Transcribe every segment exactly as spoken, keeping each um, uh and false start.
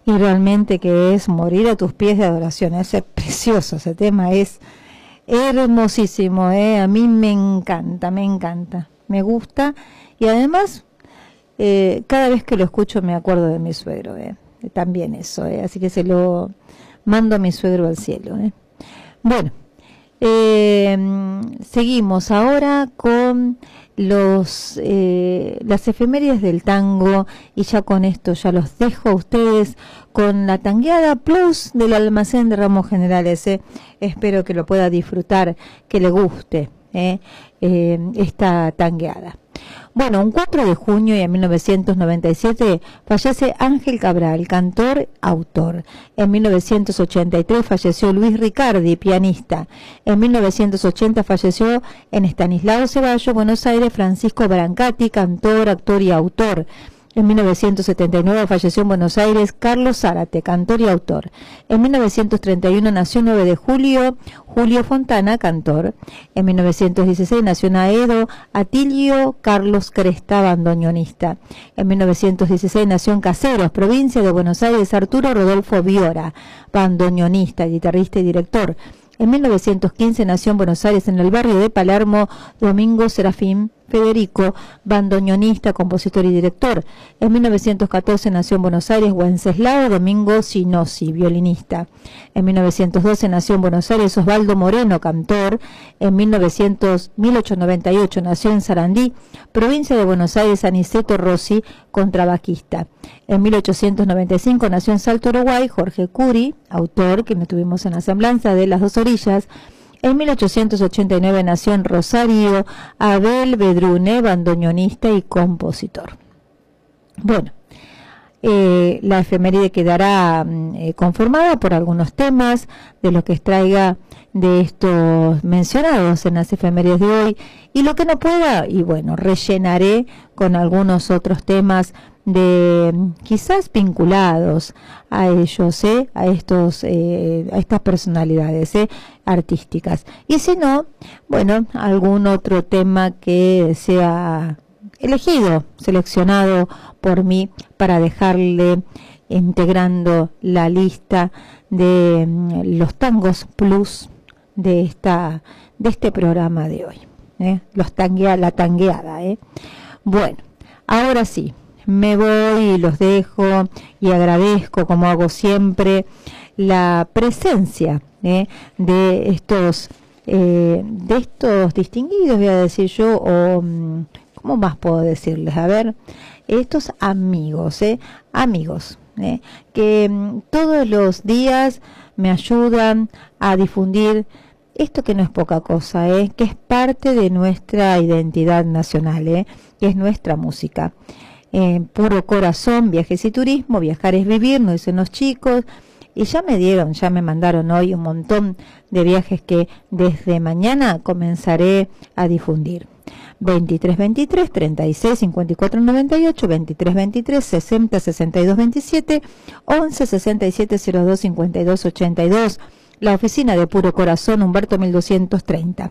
y realmente que es morir a tus pies de adoración. Ese es precioso, ese tema es hermosísimo, ¿eh? A mí me encanta, me encanta, me gusta, y además eh, cada vez que lo escucho me acuerdo de mi suegro, ¿eh? También eso, ¿eh? Así que se lo mando a mi suegro al cielo, ¿eh? Bueno, eh, seguimos ahora con los eh, las efemérides del tango, y ya con esto ya los dejo a ustedes con la tangueada plus del almacén de Ramos Generales, ¿eh? Espero que lo pueda disfrutar, que le guste ¿eh? Eh, esta tangueada. Bueno, un cuatro de junio de mil novecientos noventa y siete fallece Ángel Cabral, cantor, autor. En mil novecientos ochenta y tres falleció Luis Ricardi, pianista. En mil novecientos ochenta falleció en Estanislao Ceballos, Buenos Aires, Francisco Brancati, cantor, actor y autor. En mil novecientos setenta y nueve falleció en Buenos Aires Carlos Zárate, cantor y autor. En mil novecientos treinta y uno nació el nueve de julio Julio Fontana, cantor. En mil novecientos dieciséis nació en Aedo Atilio Carlos Cresta, bandoneonista. En mil novecientos dieciséis nació en Caseros, provincia de Buenos Aires, Arturo Rodolfo Viora, bandoneonista, guitarrista y director. En mil novecientos quince nació en Buenos Aires, en el barrio de Palermo, Domingo Serafín Federico, bandoneonista, compositor y director. En mil novecientos catorce nació en Buenos Aires Wenceslao Domingo Sinosi, violinista. En mil novecientos doce nació en Buenos Aires Osvaldo Moreno, cantor. En mil novecientos, mil ochocientos noventa y ocho nació en Sarandí, provincia de Buenos Aires, Aniceto Rossi, contrabajista. En mil ochocientos noventa y cinco nació en Salto, Uruguay, Jorge Curi, autor, que nos tuvimos en la semblanza de Las Dos Orillas. En mil ochocientos ochenta y nueve nació en Rosario Abel Bedrune, bandoneonista y compositor. Bueno, eh, la efeméride quedará eh, conformada por algunos temas de lo que extraiga de estos mencionados en las efemérides de hoy, y lo que no pueda, y bueno, rellenaré con algunos otros temas de quizás vinculados a ellos, ¿eh? a estos eh, a estas personalidades ¿eh? artísticas, y si no, bueno, algún otro tema que sea elegido, seleccionado por mí para dejarle integrando la lista de mm, los tangos plus de esta de este programa de hoy, ¿eh? los tanguea, la tangueada, ¿eh? Bueno, ahora sí, me voy y los dejo, y agradezco, como hago siempre, la presencia ¿eh? de estos eh, de estos distinguidos, voy a decir yo, o ¿cómo más puedo decirles? A ver, estos amigos, ¿eh? amigos, ¿eh? que mm, todos los días me ayudan a difundir esto que no es poca cosa, ¿eh? que es parte de nuestra identidad nacional, ¿eh? que es nuestra música. Eh, Puro Corazón, Viajes y Turismo, Viajar es Vivir, nos dicen los chicos, y ya me dieron, ya me mandaron hoy un montón de viajes que desde mañana comenzaré a difundir. veintitrés veintitrés, treinta y seis, cincuenta y cuatro noventa y ocho, veintitrés veintitrés, sesenta, sesenta y dos veintisiete, once sesenta y siete cero dos cincuenta y dos ochenta y dos, la oficina de Puro Corazón, Humberto mil doscientos treinta.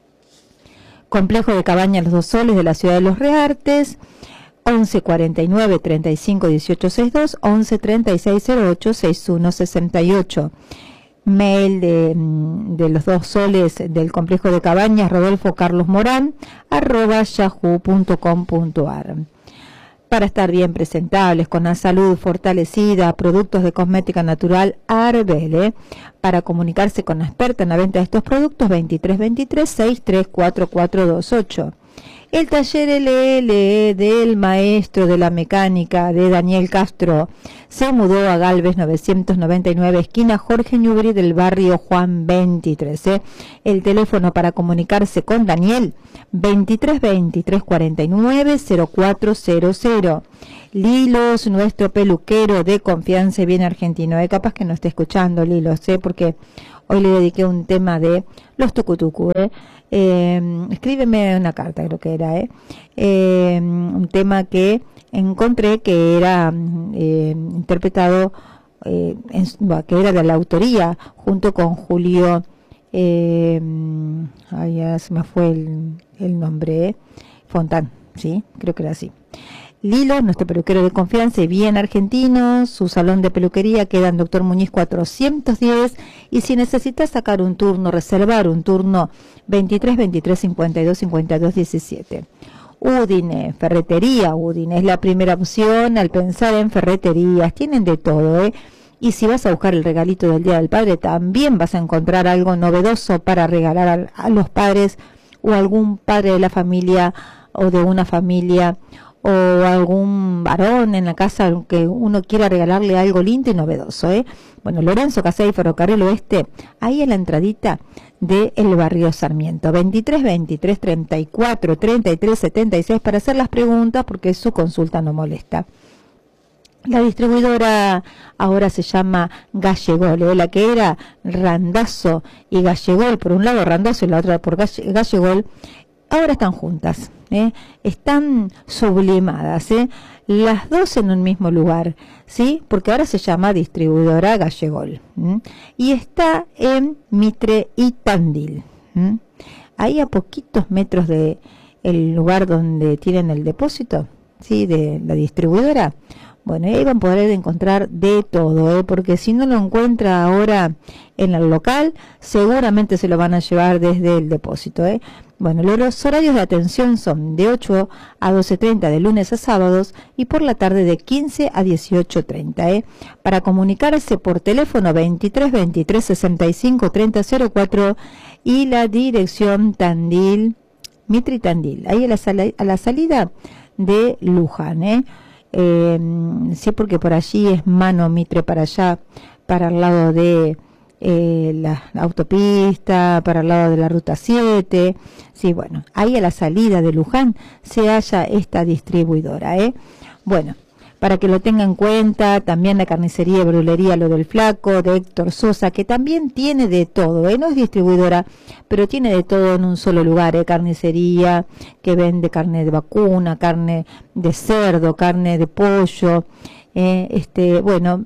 Complejo de Cabañas Los Dos Soles de la Ciudad de los Reartes, once cuarenta y nueve, treinta y cinco, dieciocho sesenta y dos, once treinta y seis cero ocho, sesenta y uno sesenta y ocho. Mail de, de Los Dos Soles del Complejo de Cabañas, Rodolfo Carlos Morán, arroba yahoo punto com punto ar. Para estar bien presentables, con la salud fortalecida, productos de cosmética natural Arbel, ¿eh? Para comunicarse con la experta en la venta de estos productos, veintitrés veintitrés, sesenta y tres, cuarenta y cuatro veintiocho. El taller L L del maestro de la mecánica de Daniel Castro se mudó a Galvez novecientos noventa y nueve, esquina Jorge Newbery del barrio Juan veintitrés. ¿eh? El teléfono para comunicarse con Daniel, veintitrés veintitrés, cuarenta y nueve, cero cuatro cero cero. Lilos, nuestro peluquero de confianza y bien argentino. ¿eh? Capaz que no esté escuchando Lilos, ¿eh? porque hoy le dediqué un tema de los tucutucu, ¿eh? Eh, escríbeme una carta, creo que era, ¿eh? Eh, un tema que encontré que era eh, interpretado, eh, en, que era de la autoría, junto con Julio, eh, ay, ya se me fue el, el nombre, ¿eh? Fontán, sí, creo que era así. Lilo, nuestro peluquero de confianza y bien argentino. Su salón de peluquería queda en Doctor Muñiz cuatrocientos diez. Y si necesitas sacar un turno, reservar un turno, veintitrés veintitrés cincuenta y dos cincuenta y dos diecisiete. Udine, ferretería Udine, es la primera opción al pensar en ferreterías. Tienen de todo, ¿eh? Y si vas a buscar el regalito del Día del Padre, también vas a encontrar algo novedoso para regalar a, a los padres o algún padre de la familia o de una familia o algún varón en la casa que uno quiera regalarle algo lindo y novedoso, ¿eh? Bueno, Lorenzo Casey, Ferrocarril Oeste, ahí en la entradita del barrio Sarmiento, veintitrés veintitrés treinta y cuatro treinta y tres setenta y seis para hacer las preguntas porque su consulta no molesta. La distribuidora ahora se llama Gallegol, ¿eh? La que era Randazzo y Gallegol, por un lado Randazzo y la otra por Gallegol, ahora están juntas, ¿eh? Están sublimadas, ¿eh? Las dos en un mismo lugar, ¿sí? Porque ahora se llama distribuidora Gallegol, ¿eh? Y está en Mitre y Tandil, ¿eh? Ahí a poquitos metros de el lugar donde tienen el depósito, ¿sí? De la distribuidora. Bueno, ahí van a poder encontrar de todo, ¿eh? Porque si no lo encuentra ahora en el local, seguramente se lo van a llevar desde el depósito, ¿eh? Bueno, los horarios de atención son de ocho a doce treinta de lunes a sábados y por la tarde de quince a dieciocho treinta, ¿eh? Para comunicarse por teléfono veintitrés veintitrés sesenta y cinco treinta cero cuatro y la dirección Tandil, Mitre y Tandil, ahí a la, sal a la salida de Luján, ¿eh? Eh, sí, porque por allí es mano Mitre para allá, para el lado de eh, la, la autopista, para el lado de la ruta siete. Sí, bueno, ahí a la salida de Luján se halla esta distribuidora, ¿eh? Bueno, para que lo tenga en cuenta, también la carnicería y verdulería Lo del Flaco, de Héctor Sosa, que también tiene de todo, ¿eh? No es distribuidora, pero tiene de todo en un solo lugar, ¿eh? Carnicería, que vende carne de vacuna, carne de cerdo, carne de pollo, eh, este, bueno,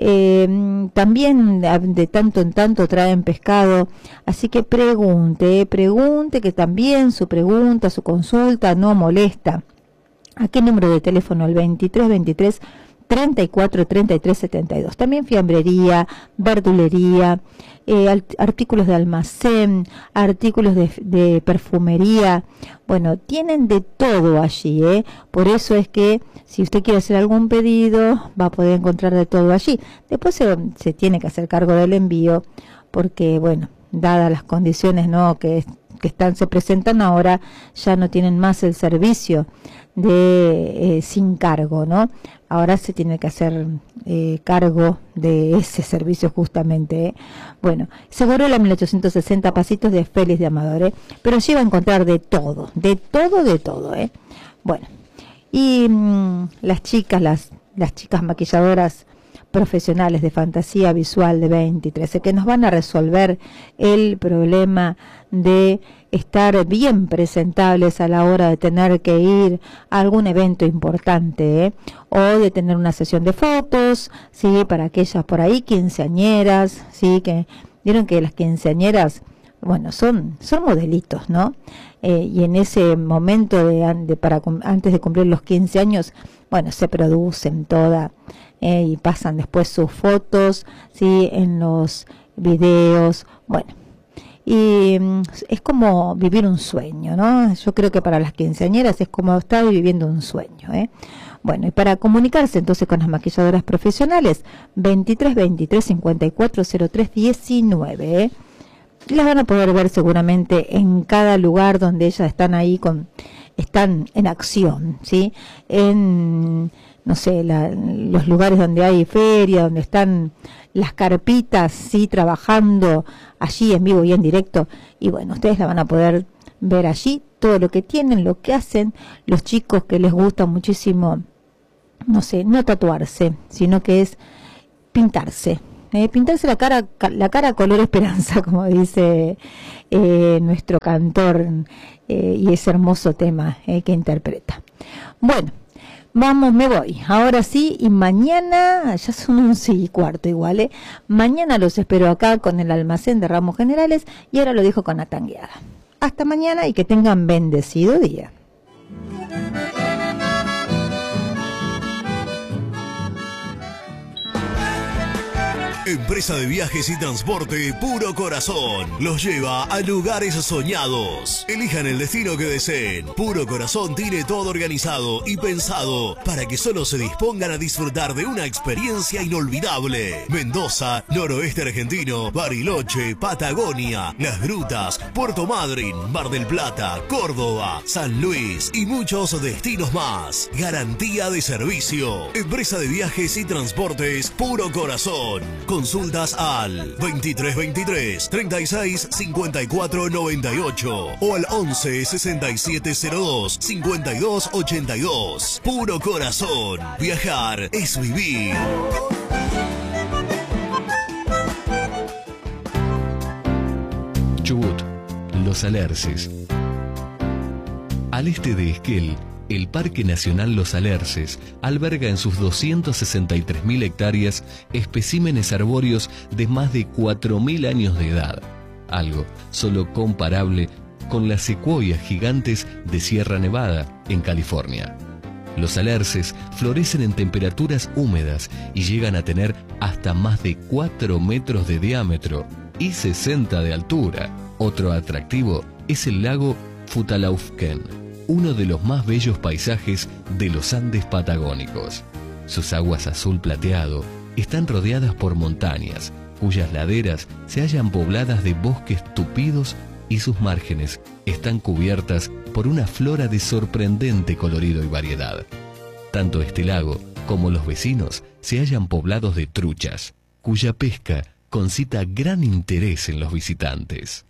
eh, también de tanto en tanto traen pescado, así que pregunte, eh, pregunte, que también su pregunta, su consulta no molesta. ¿A qué número de teléfono? El veintitrés veintitrés treinta y cuatro treinta y tres setenta y dos. También fiambrería, verdulería, eh, artículos de almacén, artículos de, de perfumería. Bueno, tienen de todo allí, ¿eh? Por eso es que si usted quiere hacer algún pedido, va a poder encontrar de todo allí. Después se, se tiene que hacer cargo del envío, porque, bueno, dadas las condiciones, ¿no?, que que están se presentan ahora, ya no tienen más el servicio de eh, sin cargo, ¿no? Ahora se tiene que hacer eh, cargo de ese servicio justamente, ¿eh? Bueno, Segurola mil ochocientos sesenta, Pasitos de Félix de Amador, ¿eh? Pero allí va a encontrar de todo, de todo, de todo, ¿eh? Bueno, y mmm, las chicas, las, las chicas maquilladoras profesionales de fantasía visual de veintitrés, que nos van a resolver el problema de estar bien presentables a la hora de tener que ir a algún evento importante, ¿eh? O de tener una sesión de fotos, sí, para aquellas por ahí quinceañeras, sí, que vieron que las quinceañeras, bueno, son son modelitos, ¿no? Eh, y en ese momento de, de para antes de cumplir los quince años, bueno, se producen toda eh, y pasan después sus fotos, sí, en los videos, bueno. Y mm, es como vivir un sueño, ¿no? Yo creo que para las quinceañeras es como estar viviendo un sueño, ¿eh? Bueno, y para comunicarse entonces con las maquilladoras profesionales, veintitrés veintitrés cincuenta y cuatro cero tres diecinueve, ¿eh? Las van a poder ver seguramente en cada lugar donde ellas están ahí, con están en acción, ¿sí? En, no sé, la, los lugares donde hay feria, donde están las carpitas, sí, trabajando allí en vivo y en directo. Y bueno, ustedes la van a poder ver allí, todo lo que tienen, lo que hacen, los chicos que les gusta muchísimo, no sé, no tatuarse, sino que es pintarse. Eh, pintarse la cara, la cara color esperanza, como dice eh, nuestro cantor, eh, y ese hermoso tema eh, que interpreta. Bueno, vamos, me voy. Ahora sí, y mañana, ya son once y cuarto igual, ¿eh? Mañana los espero acá con el almacén de ramos generales, y ahora lo dejo con la tangueada. Hasta mañana y que tengan bendecido día. Empresa de viajes y transporte Puro Corazón los lleva a lugares soñados. Elijan el destino que deseen. Puro Corazón tiene todo organizado y pensado para que solo se dispongan a disfrutar de una experiencia inolvidable. Mendoza, noroeste argentino, Bariloche, Patagonia, Las Grutas, Puerto Madryn, Mar del Plata, Córdoba, San Luis y muchos destinos más. Garantía de servicio. Empresa de viajes y transportes Puro Corazón. Consultas al veintitrés veintitrés, treinta y seis, cincuenta y cuatro noventa y ocho o al once, sesenta y siete cero dos, cincuenta y dos ochenta y dos. Puro Corazón. Viajar es vivir. Chubut, Los Alerces. Al este de Esquel, el Parque Nacional Los Alerces alberga en sus doscientas sesenta y tres mil hectáreas especímenes arbóreos de más de cuatro mil años de edad, algo solo comparable con las secuoyas gigantes de Sierra Nevada, en California. Los alerces florecen en temperaturas húmedas y llegan a tener hasta más de cuatro metros de diámetro y sesenta de altura. Otro atractivo es el lago Futalaufken, uno de los más bellos paisajes de los Andes patagónicos. Sus aguas azul plateado están rodeadas por montañas, cuyas laderas se hallan pobladas de bosques tupidos y sus márgenes están cubiertas por una flora de sorprendente colorido y variedad. Tanto este lago como los vecinos se hallan poblados de truchas, cuya pesca concita gran interés en los visitantes.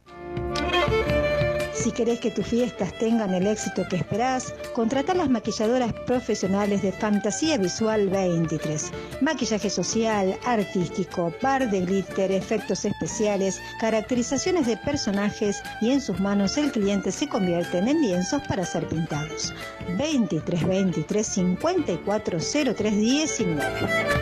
Si querés que tus fiestas tengan el éxito que esperás, contratá a las maquilladoras profesionales de Fantasía Visual veintitrés. Maquillaje social, artístico, bar de glitter, efectos especiales, caracterizaciones de personajes y en sus manos el cliente se convierte en lienzos para ser pintados. veintitrés veintitrés, cincuenta y cuatro cero tres diecinueve.